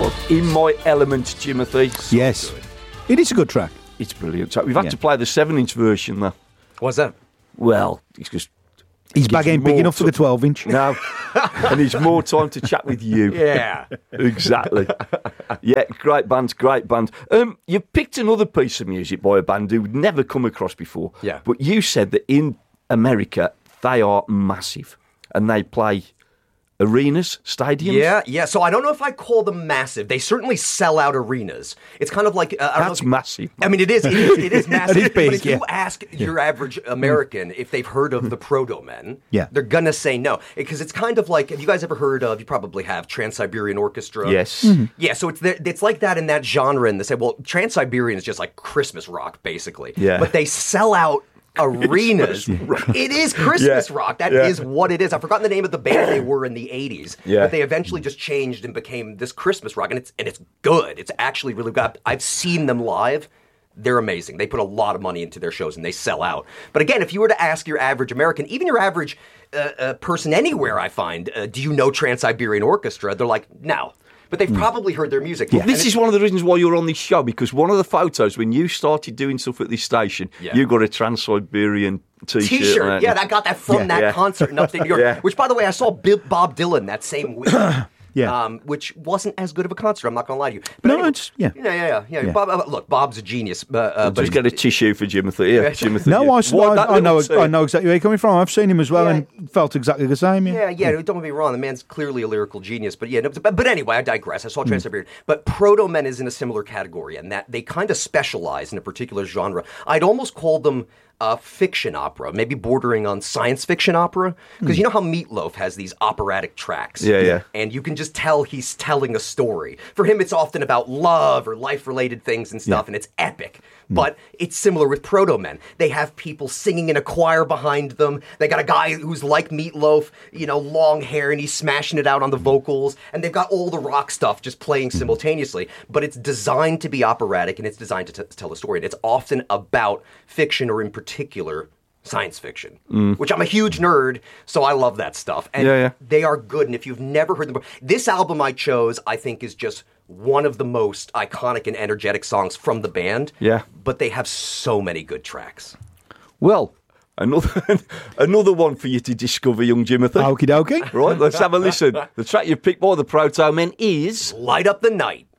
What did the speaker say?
was In My Element, Jimothy. So Yes. good. It is a good track. It's brilliant. So we've had to play the 7-inch version, though. What's that? Well, it's just... His bag ain't big more enough for the 12-inch. No. And it's more time to chat with you. Yeah. Exactly. Yeah, great band, great band. You picked another piece of music by a band who'd never come across before. Yeah. But you said that in America, they are massive. And they play arenas, stadiums. Yeah. So I don't know if I call them massive. They certainly sell out arenas. It's kind of like I don't know That's if- massive. I mean, it is massive. It is big, but if you ask your average American if they've heard of the Proto Men, they're gonna say no, because it's kind of like, have you guys ever heard of? You probably have Trans-Siberian Orchestra. Yes. Yeah, so it's like that in that genre, and they say, well, Trans-Siberian is just like Christmas rock, basically. Yeah. But they sell out arenas. It is Christmas rock. That is what it is. I've forgotten the name of the band they were in the 80s. Yeah. But they eventually just changed and became this Christmas rock, and it's good. It's actually really good. I've seen them live. They're amazing. They put a lot of money into their shows, and they sell out. But again, if you were to ask your average American, even your average person anywhere, I find, do you know Trans-Siberian Orchestra? They're like, no. But they've probably heard their music. Well, this is one of the reasons why you're on this show, because one of the photos, when you started doing stuff at this station, you got a Trans-Siberian T-shirt. Yeah, I got that from that concert in upstate New York. Yeah. Which, by the way, I saw Bob Dylan that same week. Yeah. Which wasn't as good of a concert. I'm not going to lie to you. But No, anyway, it's yeah. Bob, look, Bob's a genius. But Just get a tissue for Jimothy. Yeah, Jimothy. No, Wipe that I know little exactly where you're coming from. I've seen him as well and felt exactly the same. Yeah, don't get me wrong. The man's clearly a lyrical genius. But but anyway, I digress. I saw Trans-Siberian. But Proto Men is in a similar category, and that they kind of specialize in a particular genre. I'd almost call them fiction opera, maybe bordering on science fiction opera. Because you know how Meatloaf has these operatic tracks? Yeah. And you can just tell he's telling a story. For him, it's often about love or life-related things and stuff, and it's epic. But it's similar with Proto Men. They have people singing in a choir behind them. They got a guy who's like Meatloaf, long hair, and he's smashing it out on the vocals. And they've got all the rock stuff just playing simultaneously. But it's designed to be operatic, and it's designed to tell a story. And it's often about fiction, or in particular, science fiction, which I'm a huge nerd, so I love that stuff. And they are good. And if you've never heard them, this album I chose, I think, is just one of the most iconic and energetic songs from the band. Yeah. But they have so many good tracks. Well, another one for you to discover, young Jimothy. Okie dokie. Right, let's have a listen. The track you picked by the Proto Men is Light Up the Night.